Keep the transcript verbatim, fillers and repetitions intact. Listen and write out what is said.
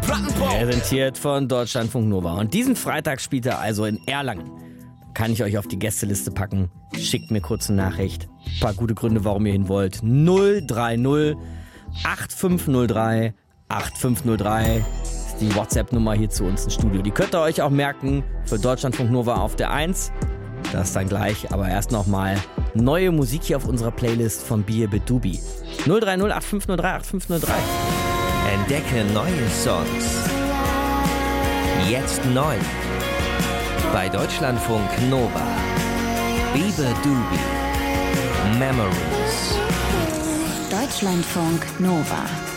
Präsentiert von Deutschlandfunk Nova. Und diesen Freitag spielt er also in Erlangen. Kann ich euch auf die Gästeliste packen? Schickt mir kurz eine Nachricht. Ein paar gute Gründe, warum ihr hin wollt. null drei null acht fünf null drei acht fünf null drei ist die WhatsApp-Nummer hier zu uns ins Studio. Die könnt ihr euch auch merken für Deutschlandfunk Nova auf der eins. Das dann gleich, aber erst nochmal neue Musik hier auf unserer Playlist von Bier Bedubi. null drei null acht fünf null drei acht fünf null drei. Entdecke neue Songs. Jetzt neu. Bei Deutschlandfunk Nova. Biber Dubi. Memories. Deutschlandfunk Nova.